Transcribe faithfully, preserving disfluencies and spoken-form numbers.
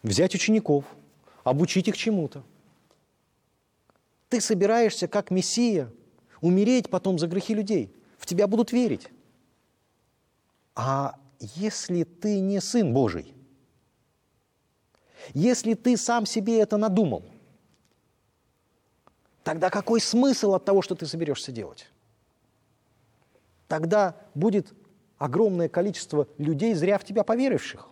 взять учеников, обучить их чему-то. Ты собираешься, как Мессия, умереть потом за грехи людей. В тебя будут верить. А если ты не Сын Божий, если ты сам себе это надумал, тогда какой смысл от того, что ты соберешься делать? Тогда будет огромное количество людей, зря в тебя поверивших.